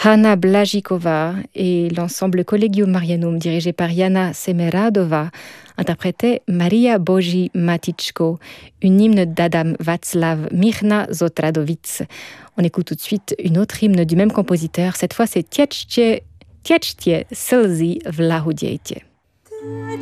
Hanna Blažíková et l'ensemble Collegium Marianum dirigé par Jana Semeradová interprétaient Maria Boží Matičko, une hymne d'Adam Václav Mírna Zotradovic. On écoute tout de suite une autre hymne du même compositeur. Cette fois, c'est Tečtie slzy v lahudiejte.